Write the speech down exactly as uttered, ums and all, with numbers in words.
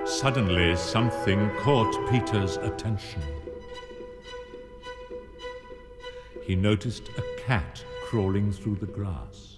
Suddenly, something caught Peter's attention. He noticed a cat crawling through the grass.